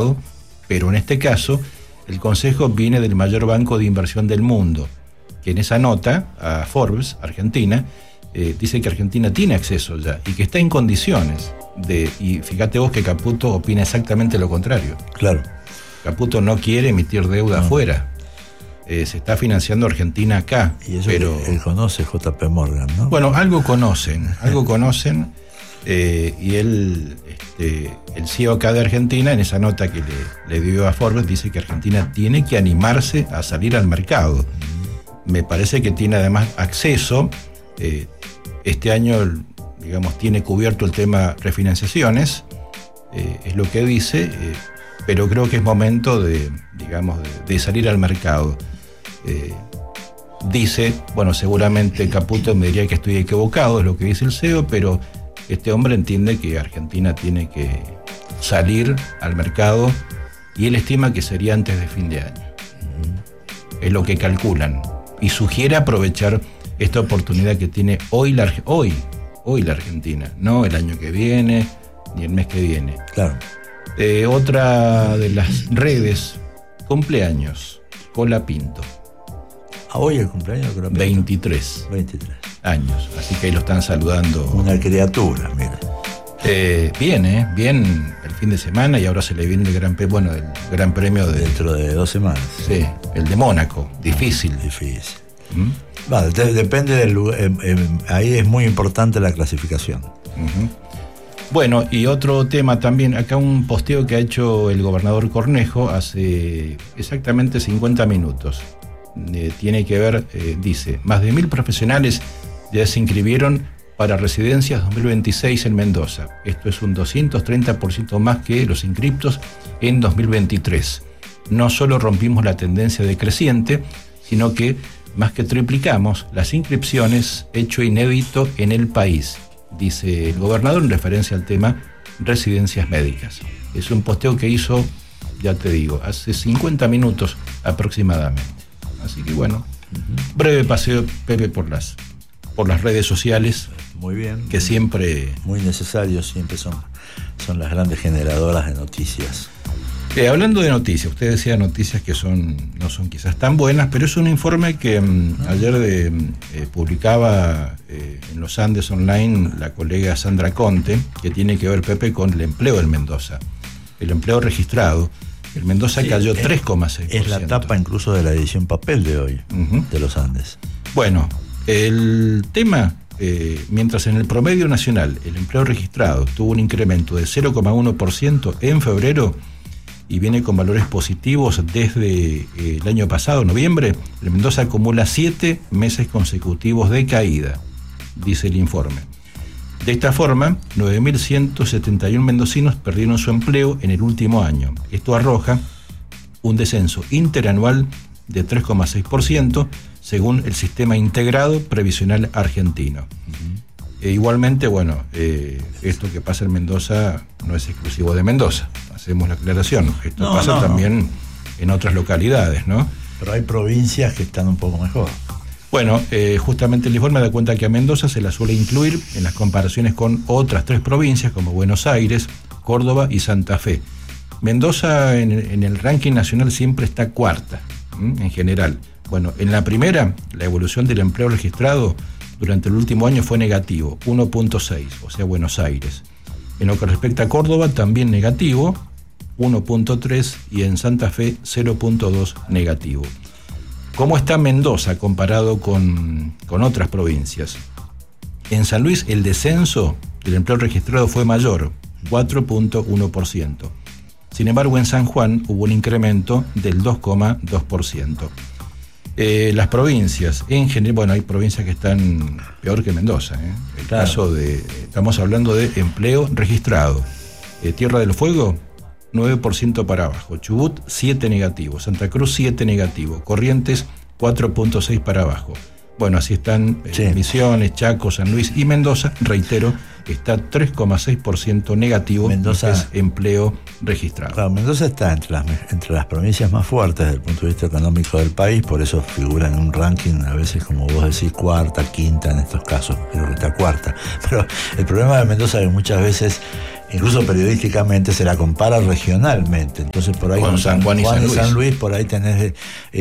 Consejo, pero en este caso el Consejo viene del mayor banco de inversión del mundo, que en esa nota a Forbes, Argentina, dice que Argentina tiene acceso ya y que está en condiciones y fíjate vos que Caputo opina exactamente lo contrario. Claro. Caputo no quiere emitir deuda afuera. Se está financiando Argentina acá. Y eso pero él conoce JP Morgan, ¿no? Bueno, algo conocen. Y él, el CEO acá de Argentina, en esa nota que le dio a Forbes, dice que Argentina tiene que animarse a salir al mercado. Me parece que tiene además acceso. Este año, digamos, tiene cubierto el tema refinanciaciones, es lo que dice, pero creo que es momento de salir al mercado. Dice, bueno, seguramente Caputo me diría que estoy equivocado, es lo que dice el CEO, pero este hombre entiende que Argentina tiene que salir al mercado y él estima que sería antes de fin de año. Es lo que calculan. Y sugiere aprovechar esta oportunidad que tiene hoy la Argentina, no el año que viene ni el mes que viene. Claro. Otra de las redes, cumpleaños, Colapinto. Hoy el cumpleaños de Colapinto. 23 años, así que ahí lo están saludando. Una criatura, mira. Bien el fin de semana, y ahora se le viene el Gran Premio dentro de 2 semanas. Sí, el de Mónaco, difícil. Vale, depende del lugar, ahí es muy importante la clasificación. Bueno, y otro tema también, acá un posteo que ha hecho el gobernador Cornejo hace exactamente 50 minutos. Tiene que ver, dice, más de 1.000 profesionales ya se inscribieron para residencias 2026 en Mendoza. Esto es un 230% más que los inscriptos en 2023. No solo rompimos la tendencia decreciente, sino que más que triplicamos las inscripciones, hecho inédito en el país, dice el gobernador en referencia al tema residencias médicas. Es un posteo que hizo, ya te digo, hace 50 minutos aproximadamente. Así que bueno, breve paseo, Pepe, por las redes sociales. Muy bien. Que siempre... Muy necesarios, siempre son las grandes generadoras de noticias. Hablando de noticias, usted decía noticias que no son quizás tan buenas, pero es un informe que ayer publicaba en los Andes Online la colega Sandra Conte, que tiene que ver, Pepe, con el empleo en Mendoza. El empleo registrado. El Mendoza cayó 3,6%. Es la tapa incluso de la edición papel de hoy, de los Andes. Bueno, el tema, mientras en el promedio nacional el empleo registrado tuvo un incremento de 0,1% en febrero, y viene con valores positivos desde el año pasado, noviembre, el Mendoza acumula 7 meses consecutivos de caída, dice el informe. De esta forma, 9.171 mendocinos perdieron su empleo en el último año. Esto arroja un descenso interanual de 3,6%, según el Sistema Integrado Previsional Argentino. Igualmente, esto que pasa en Mendoza no es exclusivo de Mendoza, hacemos la aclaración. Esto pasa también en otras localidades, ¿no? Pero hay provincias que están un poco mejor. Bueno, justamente el informe da cuenta que a Mendoza se la suele incluir en las comparaciones con otras 3 provincias como Buenos Aires, Córdoba y Santa Fe. Mendoza en el ranking nacional siempre está cuarta, en general. Bueno, en la primera, la evolución del empleo registrado durante el último año fue negativo, 1,6, o sea, Buenos Aires. En lo que respecta a Córdoba, también negativo, 1,3, y en Santa Fe, 0,2 negativo. ¿Cómo está Mendoza comparado con otras provincias? En San Luis, el descenso del empleo registrado fue mayor, 4,1%. Sin embargo, en San Juan hubo un incremento del 2,2%. Las provincias, en general, hay provincias que están peor que Mendoza. El caso estamos hablando de empleo registrado. Tierra del Fuego, 9% para abajo. Chubut, 7 negativo. Santa Cruz, 7 negativo. Corrientes, 4,6 para abajo. Bueno, así están Misiones, Chaco, San Luis y Mendoza, reitero, está 3,6% negativo. Mendoza es empleo registrado. Claro, Mendoza está entre las provincias más fuertes desde el punto de vista económico del país, por eso figura en un ranking, a veces, como vos decís, cuarta, quinta en estos casos, creo que está cuarta. Pero el problema de Mendoza es que muchas veces incluso periodísticamente se la compara regionalmente. Entonces por ahí con San Juan y San Luis por ahí tenés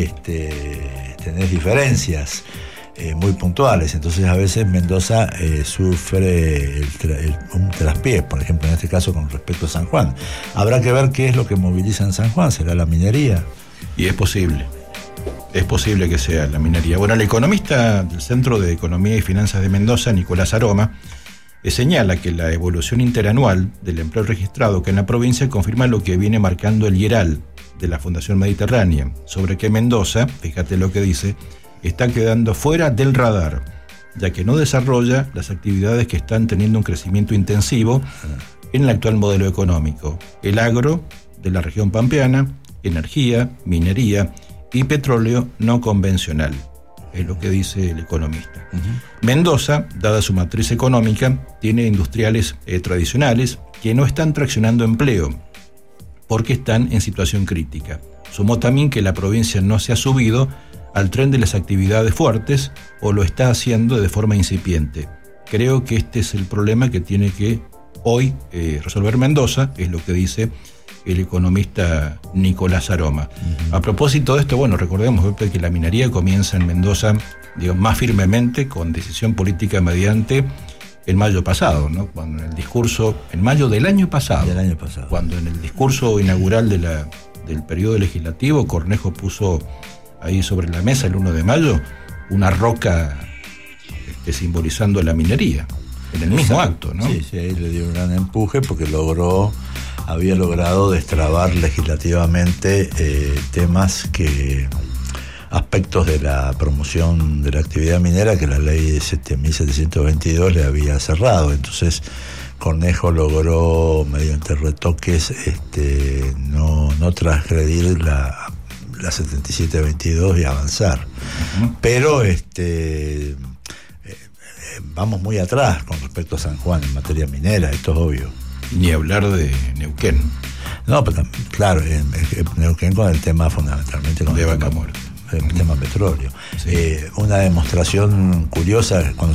diferencias muy puntuales. Entonces a veces Mendoza sufre un traspié, por ejemplo en este caso con respecto a San Juan. Habrá que ver qué es lo que moviliza en San Juan. ¿Será la minería? Y es posible que sea la minería. Bueno, el economista del Centro de Economía y Finanzas de Mendoza, Nicolás Aroma, señala que la evolución interanual del empleo registrado que en la provincia confirma lo que viene marcando el IERAL de la Fundación Mediterránea, sobre que Mendoza, fíjate lo que dice, está quedando fuera del radar, ya que no desarrolla las actividades que están teniendo un crecimiento intensivo en el actual modelo económico: el agro de la región pampeana, energía, minería y petróleo no convencional, es lo que dice el economista. Mendoza, dada su matriz económica, tiene industriales tradicionales que no están traccionando empleo porque están en situación crítica. Sumó también que la provincia no se ha subido al tren de las actividades fuertes o lo está haciendo de forma incipiente. Creo que este es el problema que tiene que hoy resolver Mendoza, es lo que dice el economista Nicolás Aroma. A propósito de esto, bueno, recordemos que la minería comienza en Mendoza, digamos, más firmemente con decisión política mediante en mayo pasado, ¿no? Cuando en mayo del año pasado, cuando en el discurso inaugural del periodo legislativo, Cornejo puso ahí sobre la mesa el 1 de mayo una roca simbolizando la minería, en el mismo acto, ¿no? Sí, ahí le dio un gran empuje porque había logrado destrabar legislativamente aspectos de la promoción de la actividad minera que la ley de 7.722 le había cerrado. Entonces Cornejo logró, mediante retoques, no transgredir la 7722 y avanzar. Pero vamos muy atrás con respecto a San Juan en materia minera, esto es obvio. Ni hablar de Neuquén. No, pero claro, Neuquén con el tema fundamentalmente con de el tema petróleo. Sí. Una demostración curiosa cuando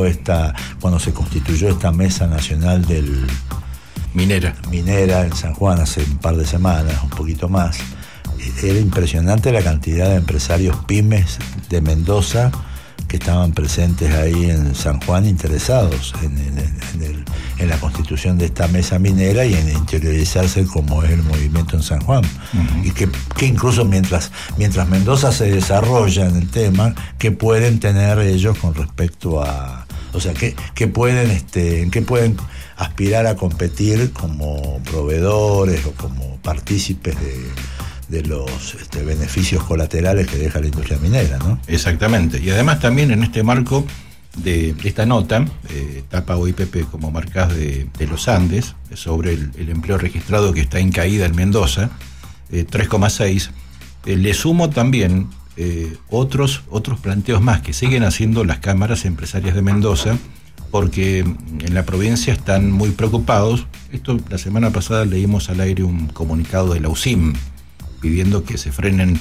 se constituyó esta mesa nacional del minera en San Juan hace un par de semanas, un poquito más. Era impresionante la cantidad de empresarios pymes de Mendoza que estaban presentes ahí en San Juan, interesados en la constitución de esta mesa minera y en interiorizarse como es el movimiento en San Juan. Y que incluso mientras Mendoza se desarrolla en el tema, ¿qué pueden tener ellos con respecto a... O sea, ¿en qué pueden aspirar a competir como proveedores o como partícipes de los beneficios colaterales que deja la industria minera, ¿no? Exactamente. Y además también en este marco de esta nota, tapa OIPP como marcas de los Andes, sobre el empleo registrado que está en caída en Mendoza, 3,6, le sumo también otros planteos más que siguen haciendo las cámaras empresarias de Mendoza, porque en la provincia están muy preocupados. Esto, la semana pasada leímos al aire un comunicado de la UCIM pidiendo que se frenen,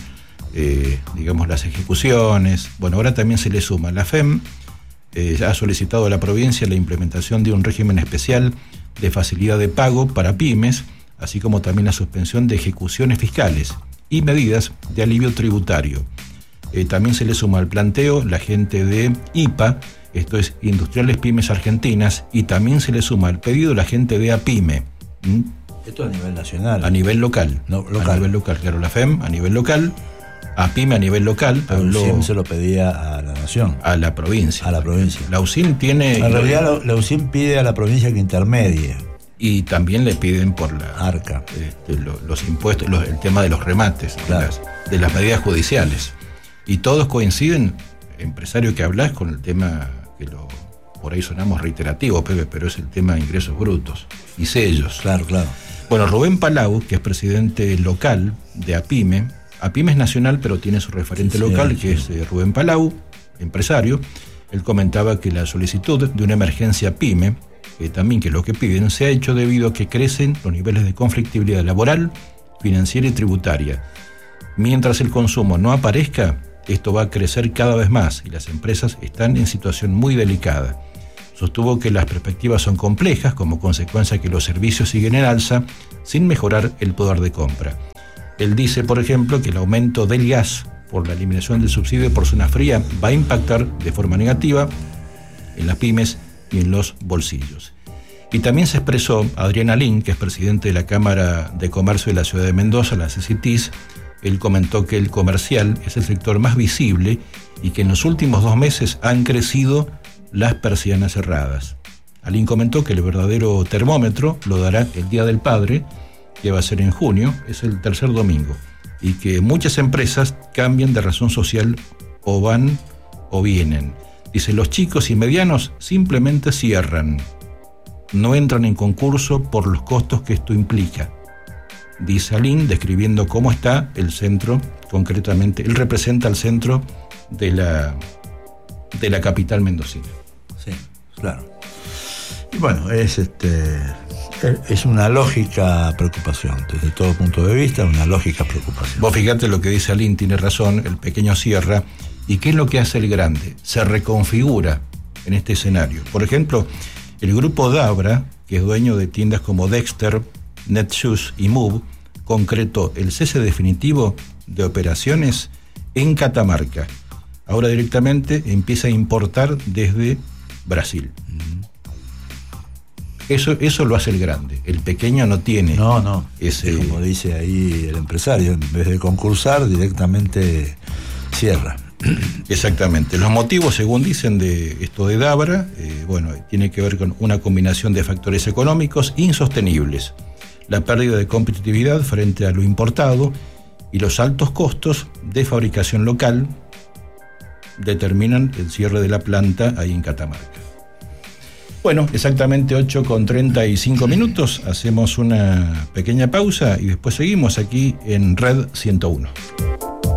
las ejecuciones. Bueno, ahora también se le suma. La FEM ha solicitado a la provincia la implementación de un régimen especial de facilidad de pago para pymes, así como también la suspensión de ejecuciones fiscales y medidas de alivio tributario. También se le suma al planteo la gente de IPA, esto es Industriales Pymes Argentinas, y también se le suma al pedido la gente de APYME. Esto a nivel nacional. A nivel local. A nivel local, claro, la FEM a nivel local, APYME a nivel local. La UCIM se lo pedía a la nación. A la provincia. A la provincia. La UCIM tiene... En realidad la UCIM pide a la provincia que intermedie. Y también le piden por la ARCA los impuestos, el tema de los remates, claro, de las medidas judiciales. Y todos coinciden, empresario que hablas, con el tema que por ahí sonamos reiterativo, Pepe, pero es el tema de ingresos brutos y sellos. Claro. Bueno, Rubén Palau, que es presidente local de APYME es nacional, pero tiene su referente local, que es Rubén Palau, empresario. Él comentaba que la solicitud de una emergencia PYME, también que lo que piden, se ha hecho debido a que crecen los niveles de conflictividad laboral, financiera y tributaria. Mientras el consumo no aparezca, esto va a crecer cada vez más y las empresas están en situación muy delicada. Sostuvo que las perspectivas son complejas, como consecuencia que los servicios siguen en alza, sin mejorar el poder de compra. Él dice, por ejemplo, que el aumento del gas por la eliminación del subsidio por zona fría va a impactar de forma negativa en las pymes y en los bolsillos. Y también se expresó Adriana Lin, que es presidente de la Cámara de Comercio de la Ciudad de Mendoza, la CCTIS. Él comentó que el comercial es el sector más visible y que en los últimos 2 meses han crecido las persianas cerradas. Alín comentó que el verdadero termómetro lo dará el Día del Padre, que va a ser en junio, es el tercer domingo, y que muchas empresas cambian de razón social o van o vienen. Dice, los chicos y medianos simplemente cierran, no entran en concurso por los costos que esto implica. Dice Alín, describiendo cómo está el centro, concretamente, él representa el centro de la capital mendocina. Sí, claro. Y bueno, es una lógica preocupación, desde todo punto de vista, una lógica preocupación. Vos fíjate lo que dice Alín, tiene razón, el pequeño cierra. ¿Y qué es lo que hace el grande? Se reconfigura en este escenario. Por ejemplo, el grupo Dabra, que es dueño de tiendas como Dexter, Netshoes y Move, concretó el cese definitivo de operaciones en Catamarca. Ahora directamente empieza a importar desde Brasil. Eso lo hace el grande. El pequeño no tiene. No. Ese, como dice ahí el empresario, en vez de concursar, directamente cierra. Exactamente. Los motivos, según dicen, de esto de Dabra, tiene que ver con una combinación de factores económicos insostenibles. La pérdida de competitividad frente a lo importado y los altos costos de fabricación local determinan el cierre de la planta ahí en Catamarca. Bueno, exactamente 8:35. Hacemos una pequeña pausa y después seguimos aquí en Red 101.